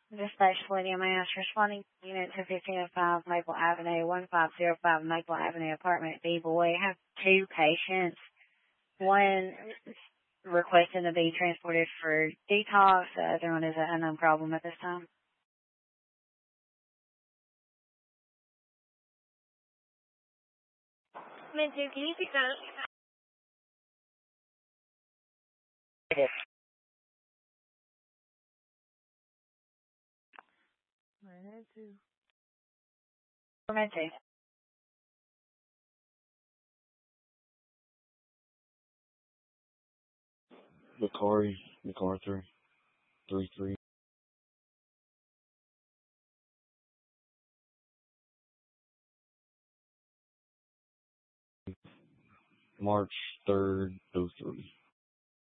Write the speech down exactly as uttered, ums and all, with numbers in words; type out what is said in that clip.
Dispatch Lydia Mass responding to Unit two fifteen oh five Maple Avenue, one five zero five Maple Avenue, apartment B. Boy. I have two patients. One requesting to be transported for detox. The other one is an unknown problem at this time. Mintu, can you pick that up? Yes. Mintu. Mintu. Macari, MacArthur, three three. March third, oh three.